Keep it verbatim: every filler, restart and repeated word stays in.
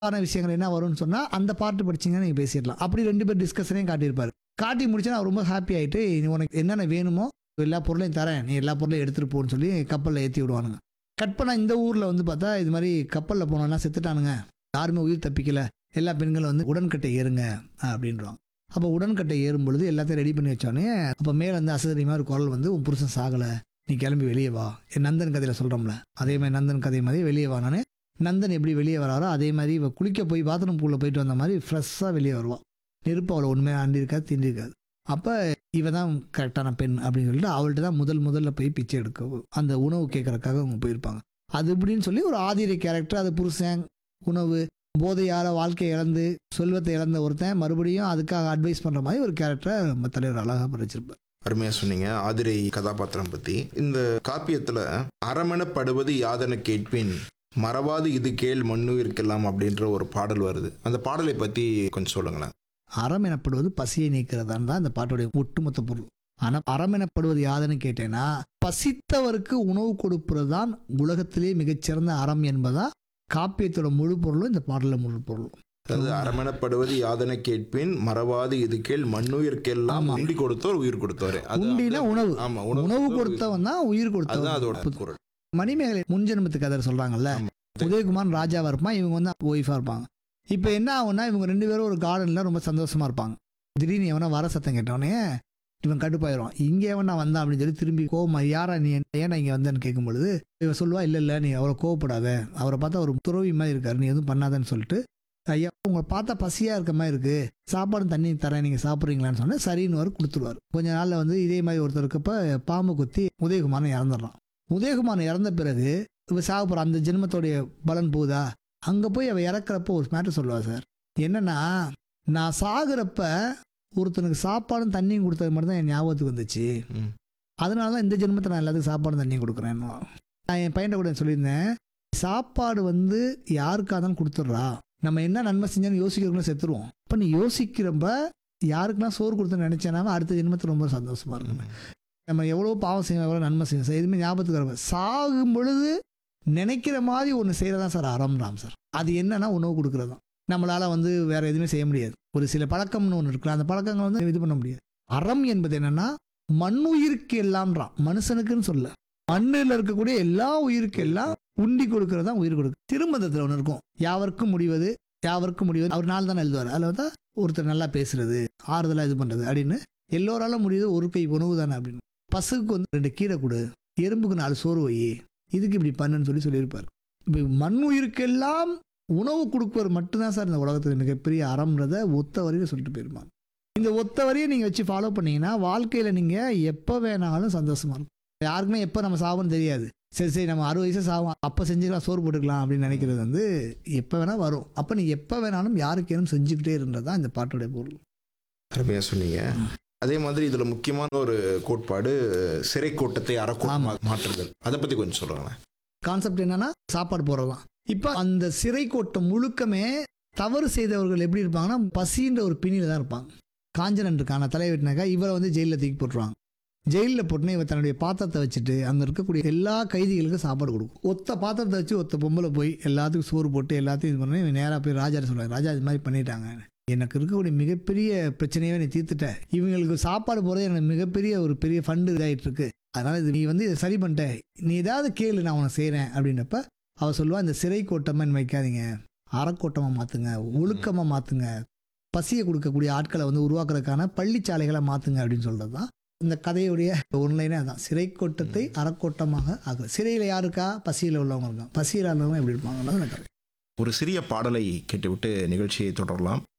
ஆன விஷயங்கள் என்ன வரும்னு சொன்னா அந்த பார்ட் படிச்சீங்கன்னா நீங்க பேசிடலாம். அப்படி ரெண்டு பேர் டிஸ்கஷனையும் காட்டியிருப்பாரு. காட்டி முடிச்சா அவர் ரொம்ப ஹாப்பி ஆயிட்டு "நீ உனக்கு என்னென்ன வேணுமோ எல்லா பொருளையும் தரேன். நீ எல்லா பொருளையும் எடுத்துட்டு போன்னு" சொல்லி கப்பல்ல ஏத்தி விடுவானுங்க. கட் பண்ணா இந்த ஊர்ல வந்து பார்த்தா இது மாதிரி கப்பல்ல போனோம்னா செத்துட்டானுங்க. யாருமே உயிர் தப்பிக்கல. எல்லா பெண்களும் வந்து உடன்கட்டை ஏறுங்க அப்படின்றாங்க. அப்போ உடன்கட்டை ஏறும் பொழுது எல்லாத்தையும் ரெடி பண்ணி வச்சோடனே அப்போ மேலே வந்து அசதிமா ஒரு குரல் வந்து உன் புருஷன் சாகலை, நீ கிளம்பி வெளியே வா. என் நந்தன் கதையில் சொல்கிறோம்ல அதே மாதிரி நந்தன் கதை மாதிரி வெளியே வா. நானே நந்தன் எப்படி வெளியே வராரோ அதே மாதிரி இவ குளிக்க போய் பாத்ரூம் பூலில் போயிட்டு வந்த மாதிரி ஃப்ரெஷ்ஷாக வெளியே வருவாள். நெருப்பு அவளை உண்மையாக ஆண்டி இருக்காது தீண்டி இருக்காது. அப்போ இவ தான் கரெக்டான பெண் அப்படின்னு சொல்லிட்டு அவள்கிட்ட தான் முதல் முதல்ல போய் பிச்சை எடுக்க அந்த உணவு கேட்கறதுக்காக அவங்க போயிருப்பாங்க. அது இப்படின்னு சொல்லி ஒரு ஆதிரை கேரக்டர், அது புருஷன் உணவு போதையால் வாழ்க்கையை இழந்து செல்வத்தை இழந்த ஒருத்தன் மறுபடியும் அதுக்காக அட்வைஸ் பண்ணுற மாதிரி ஒரு கேரக்டரை நம்ம தலைவர் அழகாக படிச்சிருப்பார். அருமையாக சொன்னீங்க ஆதிரை கதாபாத்திரம் பற்றி. இந்த காப்பியத்தில் அரமணப்படுவது யாதன கேட்பின் மறவாது இது கேள் மண்ணுயிர்க்கெல்லாம் அப்படின்ற ஒரு பாடல் வருது. அந்த பாடலை பற்றி கொஞ்சம் சொல்லுங்களேன். அறம் எனப்படுவது பசியை நீக்கிறதான் தான் இந்த பாட்டுடைய ஒட்டுமொத்த பொருள். ஆனால் அறம் எனப்படுவது யாதுன்னு கேட்டேன்னா பசித்தவருக்கு உணவு கொடுப்பது தான் உலகத்திலே மிகச்சிறந்த அறம் என்பதா காப்பியத்தோட முழு பொருளும் இந்த பாடலில் முழு பொருளும். அதாவது அரமணப்படுவது யாதன கேட்பின் மறவாது இது கேள் மண்ணுயிர்க்கெல்லாம் உண்டி கொடுத்தோர் உயிர் கொடுத்தோர். உண்டினா உணவு. ஆமா, உணவு கொடுத்தவன் தான் உயிர் கொடுத்தவன். அதோட பொருள். மணிமேகலை முன்ஜென்மத்து கதை சொல்றாங்கல்ல, உதயகுமார் ராஜாவா இருப்பான், இவங்க வந்து ஒய்ஃபா இருப்பாங்க. இப்போ என்ன ஆகும்னா இவங்க ரெண்டு பேரும் ஒரு கார்டன்ல ரொம்ப சந்தோஷமா இருப்பாங்க. திடீர்னு எவனா வர சத்தம் கேட்டவனே இவன் கடுப்பாயிரும். இங்கே எவனா வந்தான் அப்படின்னு சொல்லி திரும்பி கோவமா யாரா நீ ஏன்னா இங்கே வந்தேன்னு கேட்கும் பொழுது இவன் சொல்லுவா இல்லை இல்லை நீ அவரை கோவப்படாத, அவரை பார்த்தா ஒரு துறவி மாதிரி இருக்காரு, நீ எதுவும் பண்ணாதன்னு சொல்லிட்டு ஐயா உங்களை பார்த்தா பசியா இருக்க மாதிரி இருக்கு, சாப்பாடு தண்ணி தரேன் நீங்க சாப்பிட்றீங்களான்னு சொன்னா சரின்னு வர கொடுத்துருவாரு. கொஞ்ச நாள்ல வந்து இதே மாதிரி ஒருத்தர் இருக்கப்ப பாம்பு குத்தி உதயகுமாரன் இறந்துடுறான். உதயகுமாரன் இறந்த பிறகு இவ சாக போற அந்த ஜென்மத்தோடைய பலன் போகுதா, அங்க போய் அவ இறக்குறப்ப ஒரு மேட்டர் சொல்லுவா சார். என்னன்னா நான் சாகுறப்ப ஒருத்தனுக்கு சாப்பாடும் தண்ணியும் கொடுத்தது மட்டும் தான் என் ஞாபகத்துக்கு வந்துச்சு, அதனாலதான் இந்த ஜென்மத்தை நான் எல்லாத்துக்கும் சாப்பாடும் தண்ணியும் கொடுக்குறேன். நான் என் பையன் கூட சொல்லியிருந்தேன், சாப்பாடு வந்து யாருக்காக தான் கொடுத்துட்றா, நம்ம என்ன நன்மை செஞ்சாலும் யோசிக்கிறவங்களும் செத்துருவோம். இப்போ நீ யோசிக்கிறப்ப யாருக்குன்னா சோறு கொடுத்து நினைச்சேனா அடுத்த ஜென்மத்தில் ரொம்ப சந்தோஷமா இருக்கும். நம்ம எவ்வளோ பாவம் செய்யணும் எவ்வளோ நன்மை செய்யணும் சார், எதுவுமே ஞாபகத்துக்கு வர சாகும் பொழுது நினைக்கிற மாதிரி ஒன்று செய்யறதான் சார் அறம்லாம் சார். அது என்னன்னா உணவு கொடுக்குறது தான். நம்மளால வந்து வேற எதுவுமே செய்ய முடியாது. ஒரு சில பழக்கம்னு ஒன்று இருக்குல்ல, அந்த பழக்கங்கள் வந்து இது பண்ண முடியாது. அறம் என்பது என்னன்னா மண்ணுயிருக்கு எல்லாம்ன்றான், மனுஷனுக்குன்னு சொல்ல மண்ணில் இருக்கக்கூடிய எல்லா உயிருக்கு எல்லாம் உண்டி கொடுக்கறது தான் உயிர் கொடுக்கு. திருமந்தத்தில் ஒன்று இருக்கும், யாவருக்கும் முடிவது யாவருக்கும் முடிவது அவர் நாள் தானே எழுதுவார். அதில் வந்து ஒருத்தர் நல்லா பேசுறது ஆறுதலாக இது பண்ணுறது அப்படின்னு எல்லோராலும் முடியுது ஒரு கை உணவு தானே அப்படின்னு. பசுக்கு வந்து ரெண்டு கீரை கொடு, எறும்புக்கு நாலு சோறு வை, இதுக்கு இப்படி பண்ணுன்னு சொல்லி சொல்லியிருப்பார். இப்போ மண் உயிருக்கெல்லாம் உணவு கொடுப்பவர் மட்டும்தான் சார் இந்த உலகத்தில் மிகப்பெரிய அறம்ன்றதை ஒத்த வரையும் சொல்லிட்டு போயிருப்பாங்க. இந்த ஒத்த வரையை நீங்கள் வச்சு ஃபாலோ பண்ணீங்கன்னா வாழ்க்கையில் நீங்கள் எப்போ வேணாலும் சந்தோஷமா இருக்கும். யாருக்குமே எப்போ நம்ம சாவோன்னு தெரியாது. சரி சரி நம்ம அறுபது வயசு சாவோம் அப்போ செஞ்சுக்கலாம் சோறு போட்டுக்கலாம் அப்படின்னு நினைக்கிறது வந்து எப்போ வேணால் வரும். அப்போ நீ எப்போ வேணாலும் யாருக்கு ஏனும் செஞ்சுக்கிட்டே இருந்தது தான் இந்த பாட்டுடைய பொருள். அருமையாக சொன்னீங்க. அதே மாதிரி இதில் முக்கியமான ஒரு கோட்பாடு சிறை கோட்டத்தை அறக்கோட்டமாக மாற்றுதல். அதை பற்றி கொஞ்சம் சொல்லுங்களேன். கான்செப்ட் என்னன்னா சாப்பாடு போடுறதான். இப்போ அந்த சிறை கோட்டம் முழுக்கமே தவறு செய்தவர்கள் எப்படி இருப்பாங்கன்னா பசின்ற ஒரு பிணியில தான் இருப்பாங்க. காஞ்சனன் இருக்கான தலை வெட்டினாக்கா இவரை வந்து ஜெயிலில் தூக்கி போட்டுருவாங்க. ஜெயிலில் போட்டுனா இவர் தன்னுடைய பாத்திரத்தை வச்சுட்டு அங்கே இருக்கக்கூடிய எல்லா கைதிகளுக்கும் சாப்பாடு கொடுக்கும். ஒத்த பாத்திரத்தை வச்சு ஒத்த பொம்பளை போய் எல்லாத்துக்கும் சோறு போட்டு எல்லாத்தையும் இது பண்ணி நேராக போய் ராஜா சொல்லுவாங்க, ராஜா இது மாதிரி பண்ணிட்டாங்க, எனக்கு இருக்கக்கூடிய மிகப்பெரிய பிரச்சனையே நீ தீர்த்துட்ட, இவங்களுக்கு சாப்பாடு போகிறது எனக்கு மிகப்பெரிய ஒரு பெரிய ஃபண்டு இதாகிட்டு இருக்கு, அதனால இது நீ வந்து இதை சரி பண்ணிட்ட, நீ ஏதாவது கேளு நான் உனக்கு செய்கிறேன் அப்படின்றப்ப அவள் சொல்லுவா இந்த சிறை கோட்டமாக வைக்காதீங்க, அறக்கோட்டமாக மாற்றுங்க, ஒழுக்கமாக மாற்றுங்க, பசியை கொடுக்கக்கூடிய ஆட்களை வந்து உருவாக்குறதுக்கான பள்ளிச்சாலைகளை மாற்றுங்க அப்படின்னு சொல்கிறது தான் இந்த கதையுடைய ஒன்லைனே. அதான் சிறை கோட்டத்தை அறக்கோட்டமாக ஆகு. சிறையில் யாருக்கா பசியில் உள்ளவங்க இருக்காங்க, பசியில் உள்ளவங்க எப்படி இருப்பாங்க. ஒரு சிறிய பாடலை கேட்டுவிட்டு நிகழ்ச்சியை தொடரலாம்.